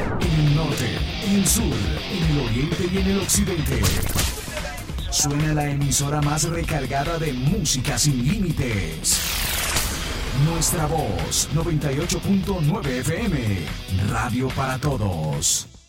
En el norte, en el sur, en el oriente y en el occidente. Suena la emisora más recargada de música sin límites. Nuestra voz, 98.9 FM. Radio para todos.